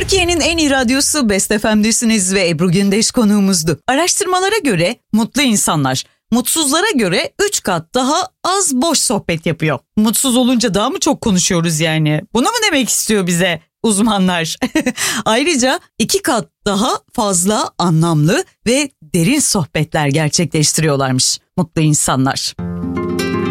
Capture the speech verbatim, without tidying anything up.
Türkiye'nin en iyi radyosu Best F M'desiniz ve Ebru Gündeş konuğumuzdu. Araştırmalara göre mutlu insanlar mutsuzlara göre üç kat daha az boş sohbet yapıyor. Mutsuz olunca daha mı çok konuşuyoruz yani? Bunu mu demek istiyor bize uzmanlar? Ayrıca iki kat daha fazla anlamlı ve derin sohbetler gerçekleştiriyorlarmış mutlu insanlar.